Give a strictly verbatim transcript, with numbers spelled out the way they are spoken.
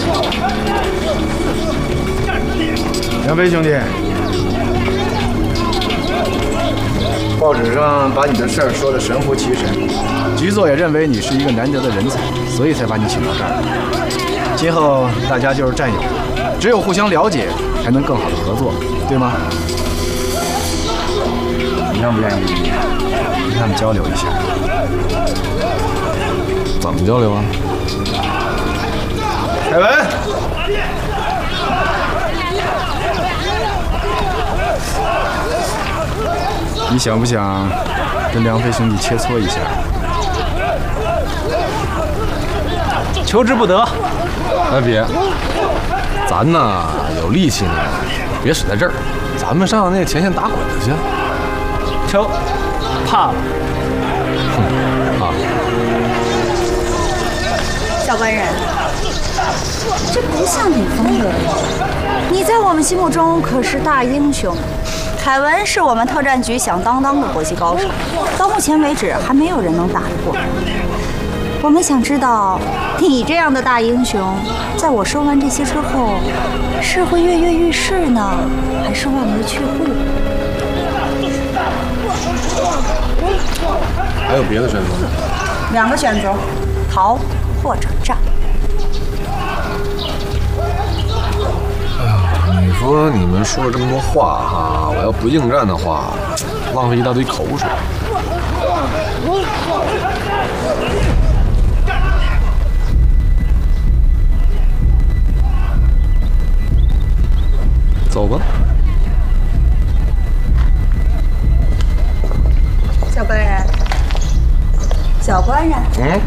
杨飞兄弟，报纸上把你的事儿说得神乎其神，局座也认为你是一个难得的人才，所以才把你请到这儿。今后大家就是战友，只有互相了解，才能更好的合作，对吗？你愿不愿意跟他们交流一下？ 怎么交流啊？ 凯文。 你想不想跟梁飞兄弟切磋一下？ 求之不得。 哎，别，咱呢有力气呢，别使在这儿，咱们上那前线打滚子去。 求，怕了。 哼，啊。 小官人，这不像你风格。你在我们心目中可是大英雄。 凯文是我们特战局响当当的国际高手，到目前为止还没有人能打得过。我们想知道，你这样的大英雄，在我说完这些之后，是会跃跃欲试呢，还是望而却步？ 还有别的选择吗？ 两个选择，逃或者战。 你说你们说了这么多话哈，我要不应战的话，浪费一大堆口水。走吧， 小官人，小官人， 嗯，